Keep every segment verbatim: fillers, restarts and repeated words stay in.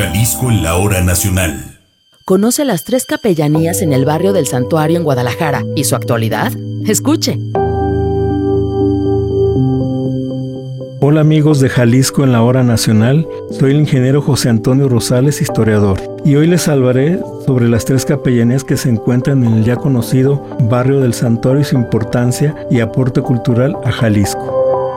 Jalisco en la hora nacional. ¿Conoce las tres capellanías en el barrio del Santuario en Guadalajara y su actualidad? Escuche. Hola amigos de Jalisco en la hora nacional, soy el ingeniero José Antonio Rosales, historiador, y hoy les hablaré sobre las tres capellanías que se encuentran en el ya conocido barrio del Santuario y su importancia y aporte cultural a Jalisco.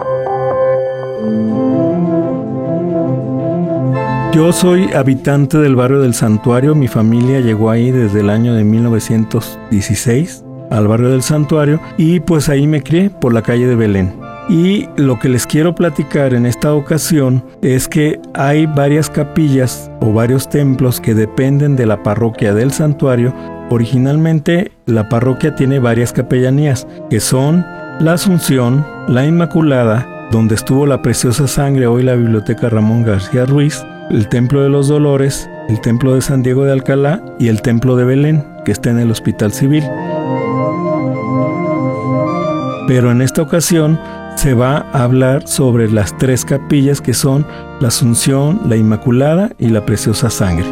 Yo soy habitante del barrio del Santuario, mi familia llegó ahí desde el año de mil novecientos dieciséis al barrio del Santuario y pues ahí me crié por la calle de Belén. Y lo que les quiero platicar en esta ocasión es que hay varias capillas o varios templos que dependen de la parroquia del Santuario. Originalmente la parroquia tiene varias capellanías que son la Asunción, la Inmaculada, donde estuvo la Preciosa Sangre, hoy la Biblioteca Ramón García Ruiz, el Templo de los Dolores, el Templo de San Diego de Alcalá y el Templo de Belén, que está en el Hospital Civil. Pero en esta ocasión se va a hablar sobre las tres capillas que son la Asunción, la Inmaculada y la Preciosa Sangre.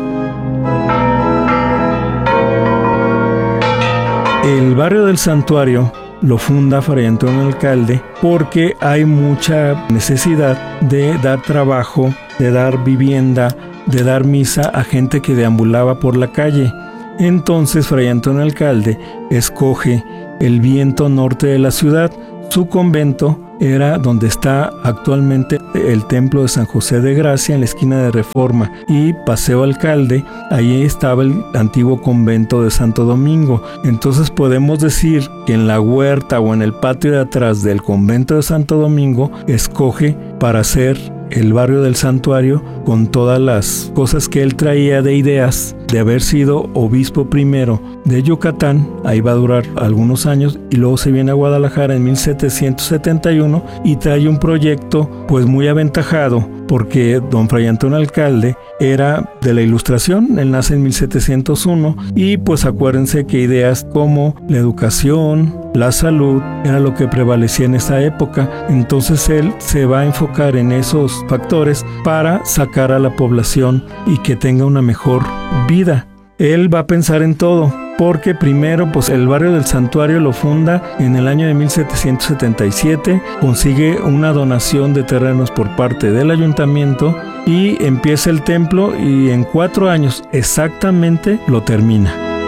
El barrio del Santuario lo funda Fray Antonio Alcalde porque hay mucha necesidad de dar trabajo, de dar vivienda, de dar misa a gente que deambulaba por la calle. Entonces Fray Antonio Alcalde escoge el viento norte de la ciudad. Su convento era donde está actualmente el templo de San José de Gracia en la esquina de Reforma y Paseo Alcalde. Ahí estaba el antiguo convento de Santo Domingo. Entonces podemos decir que en la huerta o en el patio de atrás del convento de Santo Domingo escoge para hacer el barrio del Santuario con todas las cosas que él traía de ideas de haber sido obispo primero de Yucatán. Ahí va a durar algunos años y luego se viene a Guadalajara en mil setecientos setenta y uno y trae un proyecto pues muy aventajado porque don Fray Antonio Alcalde era de la Ilustración, él nace en mil setecientos uno y pues acuérdense que ideas como la educación, la salud era lo que prevalecía en esa época. Entonces él se va a enfocar en esos factores para sacar a la población y que tenga una mejor vida. Él va a pensar en todo, porque primero pues el barrio del Santuario lo funda en el año de mil setecientos setenta y siete, consigue una donación de terrenos por parte del ayuntamiento y empieza el templo y en cuatro años exactamente lo termina.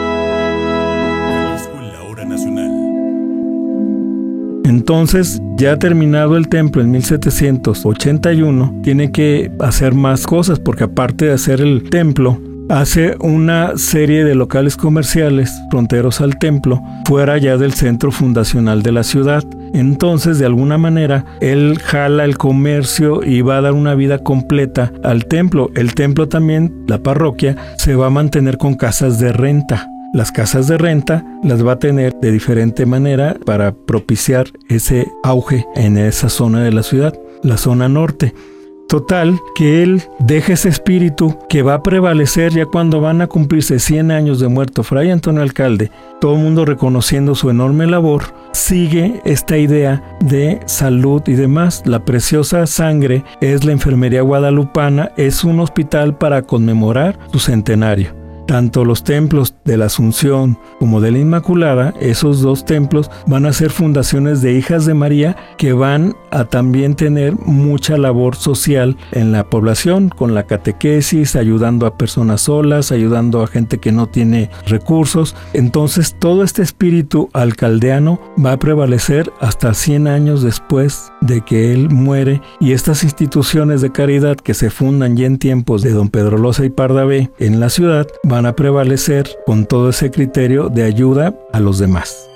Entonces, ya terminado el templo en mil setecientos ochenta y uno, tiene que hacer más cosas porque aparte de hacer el templo, hace una serie de locales comerciales fronteros al templo, fuera ya del centro fundacional de la ciudad. Entonces, de alguna manera, él jala el comercio y va a dar una vida completa al templo. El templo también, la parroquia, se va a mantener con casas de renta. Las casas de renta las va a tener de diferente manera para propiciar ese auge en esa zona de la ciudad, la zona norte. Total, que él deja ese espíritu que va a prevalecer ya cuando van a cumplirse cien años de muerto Fray Antonio Alcalde, todo el mundo reconociendo su enorme labor, sigue esta idea de salud y demás. La Preciosa Sangre es la enfermería guadalupana, es un hospital para conmemorar su centenario. Tanto los templos de la Asunción como de la Inmaculada, esos dos templos van a ser fundaciones de hijas de María que van a también tener mucha labor social en la población, con la catequesis, ayudando a personas solas, ayudando a gente que no tiene recursos. Entonces todo este espíritu alcaldeano va a prevalecer hasta cien años después de que él muere, y estas instituciones de caridad que se fundan ya en tiempos de don Pedro Loza y Pardavé en la ciudad van a prevalecer con todo ese criterio de ayuda a los demás.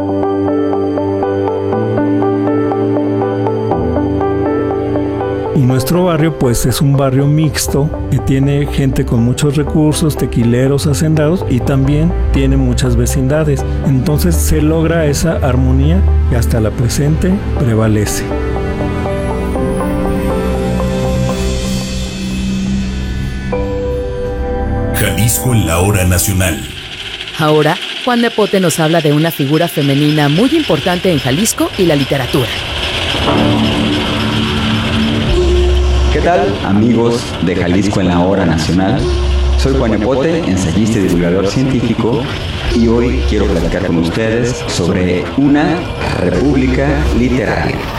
Y nuestro barrio pues es un barrio mixto que tiene gente con muchos recursos, tequileros, hacendados, y también tiene muchas vecindades. Entonces se logra esa armonía que hasta la presente prevalece. Jalisco en la hora nacional. Ahora, Juan Nepote nos habla de una figura femenina muy importante en Jalisco y la literatura. ¿Qué tal, amigos de Jalisco en la Hora Nacional? Soy Juan Epote, ensayista y divulgador científico, y hoy quiero platicar con ustedes sobre una república literaria.